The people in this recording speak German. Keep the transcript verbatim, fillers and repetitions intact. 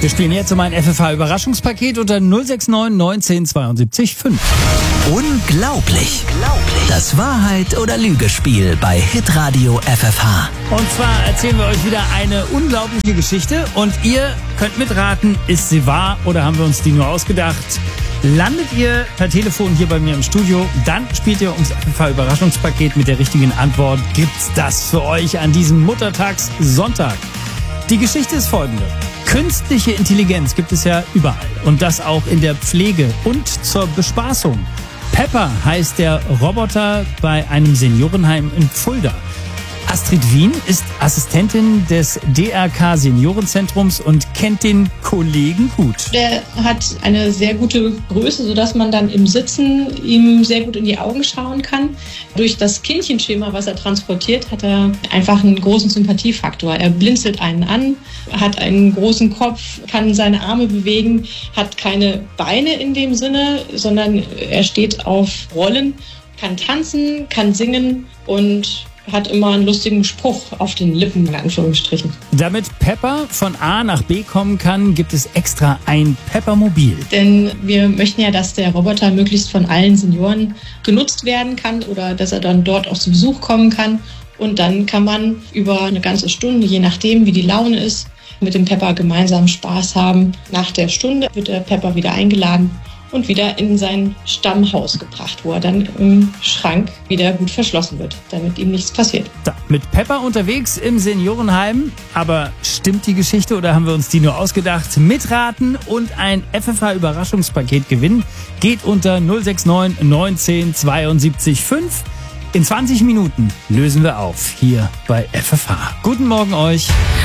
Wir spielen jetzt um ein F F H-Überraschungspaket unter null sechs neun neunzehn zweiundsiebzig fünf. Unglaublich. Das Wahrheit- oder Lügespiel bei Hitradio F F H. Und zwar erzählen wir euch wieder eine unglaubliche Geschichte und ihr könnt mitraten, ist sie wahr oder haben wir uns die nur ausgedacht? Landet ihr per Telefon hier bei mir im Studio, dann spielt ihr ums F F H-Überraschungspaket mit der richtigen Antwort. Gibt's das für euch an diesem Muttertagssonntag? Die Geschichte ist folgende. Künstliche Intelligenz gibt es ja überall und das auch in der Pflege und zur Bespaßung. Pepper heißt der Roboter bei einem Seniorenheim in Fulda. Astrid Wien ist Assistentin des D R K Seniorenzentrums und kennt den Kollegen gut. Der hat eine sehr gute Größe, sodass man dann im Sitzen ihm sehr gut in die Augen schauen kann. Durch das Kindchenschema, was er transportiert, hat er einfach einen großen Sympathiefaktor. Er blinzelt einen an, hat einen großen Kopf, kann seine Arme bewegen, hat keine Beine in dem Sinne, sondern er steht auf Rollen, kann tanzen, kann singen und hat immer einen lustigen Spruch auf den Lippen, in Anführungsstrichen. Damit Pepper von A nach B kommen kann, gibt es extra ein Peppermobil. Denn wir möchten ja, dass der Roboter möglichst von allen Senioren genutzt werden kann oder dass er dann dort auch zu Besuch kommen kann. Und dann kann man über eine ganze Stunde, je nachdem wie die Laune ist, mit dem Pepper gemeinsam Spaß haben. Nach der Stunde wird der Pepper wieder eingeladen und wieder in sein Stammhaus gebracht, wo er dann im Schrank wieder gut verschlossen wird, damit ihm nichts passiert. Da, mit Pepper unterwegs im Seniorenheim. Aber stimmt die Geschichte oder haben wir uns die nur ausgedacht? Mitraten und ein F F H-Überraschungspaket gewinnen geht unter null sechs neun neunzehn zweiundsiebzig fünf. In zwanzig Minuten lösen wir auf hier bei F F H. Guten Morgen euch.